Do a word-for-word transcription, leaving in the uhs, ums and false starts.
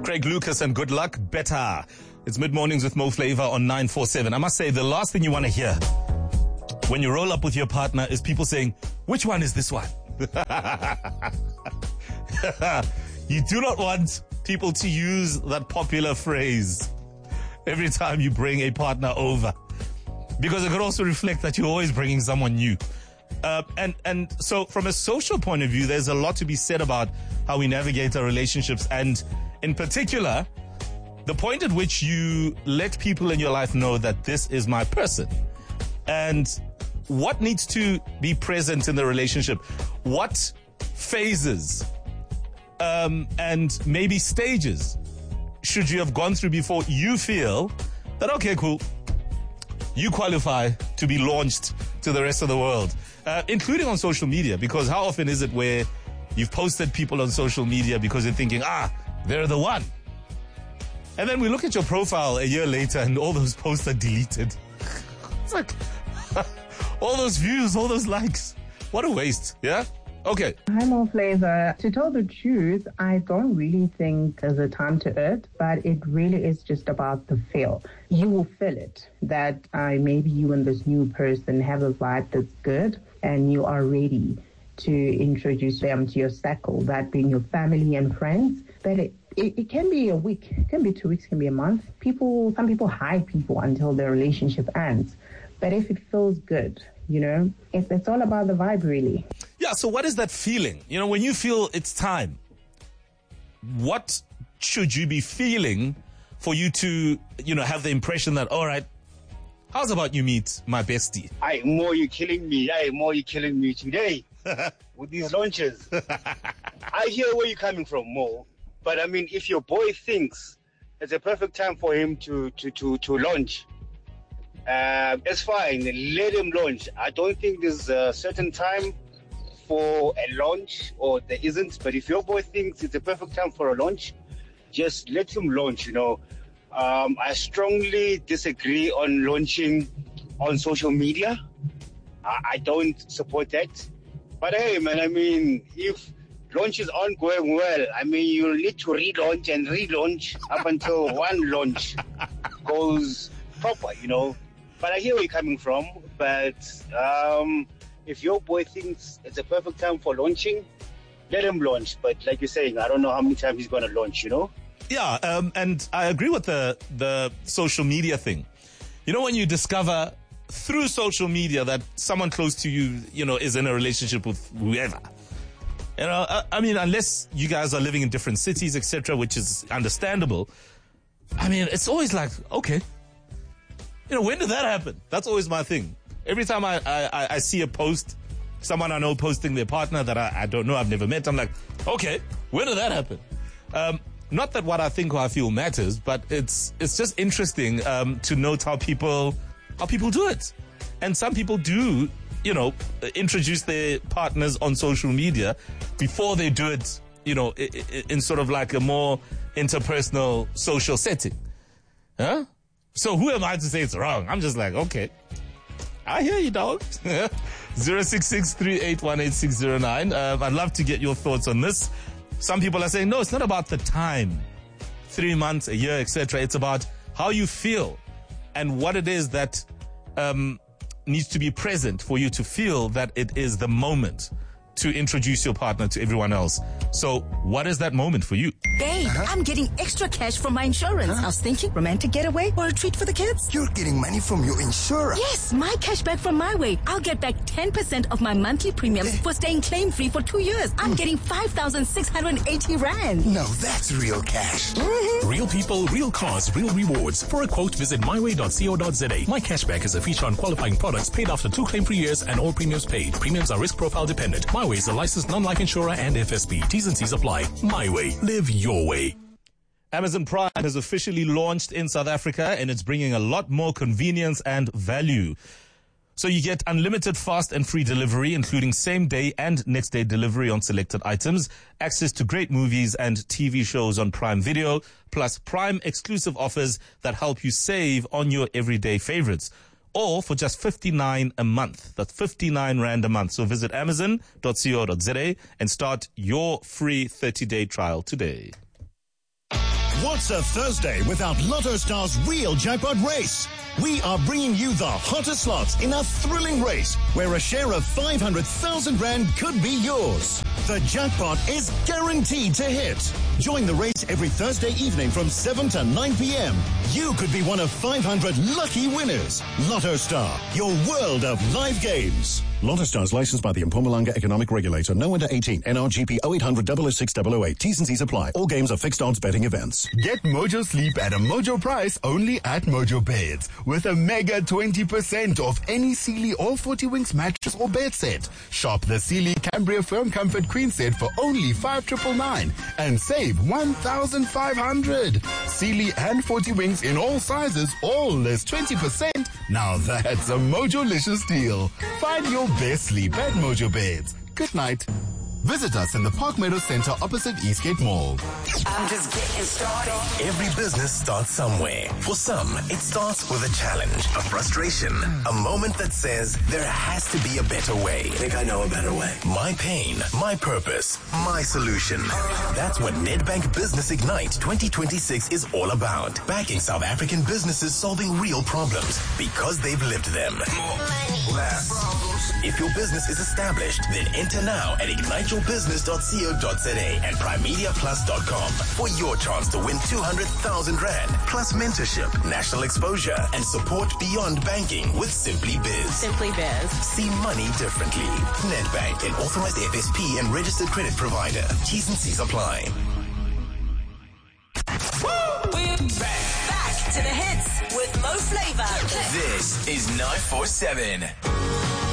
Craig Lucas and Good Luck Better. It's mid-mornings with Mo Flavor on nine four seven. I must say, the last thing you want to hear when you roll up with your partner is people saying, which one is this one? You do not want people to use that popular phrase every time you bring a partner over, because it could also reflect that you're always bringing someone new. Uh, and, and so from a social point of view, there's a lot to be said about how we navigate our relationships. And in particular, the point at which you let people in your life know that this is my person, and what needs to be present in the relationship, what phases um, and maybe stages should you have gone through before you feel that, okay, cool, you qualify to be launched to the rest of the world, uh, including on social media. Because how often is it where you've posted people on social media because you're thinking, ah, they're the one. And then we look at your profile a year later and all those posts are deleted. It's like, all those views, all those likes. What a waste, yeah? Okay. Hi, Mo Flavor. To tell the truth, I don't really think there's a time to it, but it really is just about the feel. You will feel it, that uh, maybe you and this new person have a vibe that's good and you are ready to introduce them to your circle, that being your family and friends. But it, it, it can be a week, it can be two weeks, it can be a month. People, some people hide people until their relationship ends. But if it feels good, you know, it's, it's all about the vibe, really. Yeah, so what is that feeling? You know, when you feel it's time, what should you be feeling for you to, you know, have the impression that, all right, how's about you meet my bestie? Aye, Mo, you killing me. Aye, Mo, you killing me today with these launches. I hear where you're coming from, Mo. But, I mean, if your boy thinks it's a perfect time for him to, to, to, to launch, uh, it's fine. Let him launch. I don't think there's a certain time for a launch, or there isn't. But if your boy thinks it's a perfect time for a launch, just let him launch, you know. Um, I strongly disagree on launching on social media. I, I don't support that. But hey, man, I mean, if launches aren't going well, I mean, you'll need to relaunch and relaunch up until one launch goes proper, you know. But I hear where you're coming from. But um, if your boy thinks it's a perfect time for launching, let him launch. But like you're saying, I don't know how many times he's going to launch, you know. Yeah, um, and I agree with the the social media thing. You know, when you discover through social media that someone close to you, you know, is in a relationship with whoever. You know, I, I mean, unless you guys are living in different cities, et cetera, which is understandable. I mean, it's always like, okay, you know, when did that happen? That's always my thing. Every time I, I, I see a post, someone I know posting their partner that I, I don't know, I've never met, I'm like, okay, when did that happen? Um, not that what I think or I feel matters, but it's it's just interesting um, to note how people how people do it. And some people do, you know, introduce their partners on social media before they do it, you know, in, in sort of like a more interpersonal social setting. Huh? So who am I to say it's wrong? I'm just like, okay, I hear you, dog. zero six six three eight one eight six zero nine. Um, I'd love to get your thoughts on this. Some people are saying, no, it's not about the time, three months, a year, et cetera. It's about how you feel and what it is that um, needs to be present for you to feel that it is the moment to introduce your partner to everyone else. So what is that moment for you? Babe, uh-huh. I'm getting extra cash from my insurance. Huh? I was thinking romantic getaway or a treat for the kids. You're getting money from your insurer? Yes, my cash back from my way. I'll get back ten percent of my monthly premiums for staying claim-free for two years. I'm mm. getting five thousand six hundred eighty rand. Now that's real cash. Mm-hmm. Real people, real cars, real rewards. For a quote, visit my way dot co dot za. My cashback is a feature on qualifying products paid after two claim-free years and all premiums paid. Premiums are risk profile dependent. My Way is a licensed non-life insurer and F S B. T's and C's apply. My Way. Live your way. Amazon Prime has officially launched in South Africa, and it's bringing a lot more convenience and value. So you get unlimited fast and free delivery, including same-day and next-day delivery on selected items, access to great movies and T V shows on Prime Video, plus Prime exclusive offers that help you save on your everyday favorites. All for just fifty-nine a month. That's fifty-nine rand a month. So visit amazon dot co dot za and start your free thirty-day trial today. What's a Thursday without Lotto Star's real jackpot race? We are bringing you the hottest slots in a thrilling race where a share of five hundred thousand rand could be yours. The jackpot is guaranteed to hit. Join the race every Thursday evening from seven to nine p.m. You could be one of five hundred lucky winners. Lotto Star, your world of live games. Lotto Star is licensed by the Mpumalanga Economic Regulator. No under eighteen. N R G P oh eight hundred, double oh six, double oh eight. T's and C's apply. All games are fixed odds betting events. Get Mojo Sleep at a Mojo price only at Mojo Beds with a mega twenty percent off any Sealy or forty Winks mattress or bed set. Shop the Sealy Cambria Firm Comfort Queen set for only five thousand nine hundred and save one thousand five hundred. Sealy and forty Winks in all sizes, all less twenty percent. Now that's a Mojo-licious deal. Find your best sleep at Mojo Beds. Good night. Visit us in the Park Meadow Center opposite Eastgate Mall. I'm just getting started. Every business starts somewhere. For some, it starts with a challenge, a frustration, a moment that says there has to be a better way. I think I know a better way. My pain, my purpose, my solution. That's what Nedbank Business Ignite twenty twenty-six is all about. Backing South African businesses solving real problems because they've lived them. More money, less problems. If your business is established, then enter now at ignite your business dot co dot za and prime media plus dot com for your chance to win two hundred thousand rand, plus mentorship, national exposure, and support beyond banking with Simply Biz. Simply Biz. See money differently. Nedbank, an authorized F S P and registered credit provider. T's and C's apply. We're back. Back to the hits with Mo Flava. This is nine four seven.